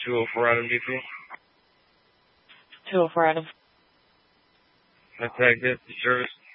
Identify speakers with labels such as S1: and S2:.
S1: 204 Adam DP.
S2: 204 Adam.
S1: I tagged it, the service.